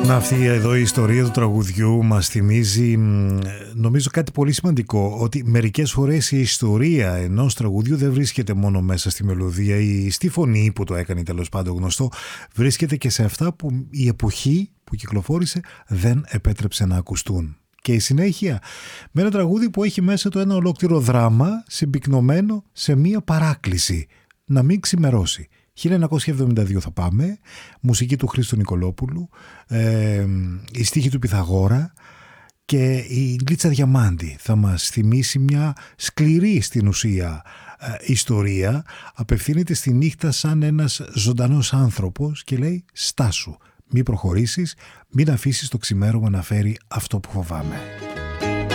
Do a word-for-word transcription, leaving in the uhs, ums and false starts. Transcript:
Αυτή εδώ η ιστορία του τραγουδιού μας θυμίζει, νομίζω, κάτι πολύ σημαντικό, ότι μερικές φορές η ιστορία ενός τραγουδιού δεν βρίσκεται μόνο μέσα στη μελωδία ή στη φωνή που το έκανε τέλος πάντων γνωστό, βρίσκεται και σε αυτά που η εποχή που κυκλοφόρησε δεν επέτρεψε να ακουστούν. Και η συνέχεια με ένα τραγούδι που έχει μέσα το ένα ολόκληρο δράμα συμπυκνωμένο σε μία παράκληση να μην ξημερώσει. χίλια εννιακόσια εβδομήντα δύο θα πάμε, μουσική του Χρήστου Νικολόπουλου, ε, η στίχη του Πυθαγόρα και η Γλίτσα Διαμάντη θα μας θυμίσει μια σκληρή στην ουσία ε, ιστορία. Απευθύνεται στη νύχτα σαν ένας ζωντανός άνθρωπος και λέει «Στάσου, μη προχωρήσεις, μην αφήσεις το ξημέρωμα να φέρει αυτό που φοβάμαι».